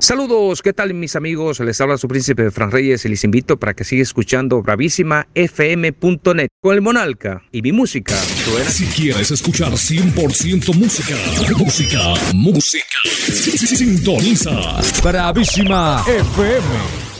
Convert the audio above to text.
Saludos, ¿qué tal mis amigos? Les habla su príncipe Fran Reyes y les invito para que siga escuchando bravísimafm.net con el Monalca y mi música. Si quieres escuchar 100% música, sintoniza Bravísima FM.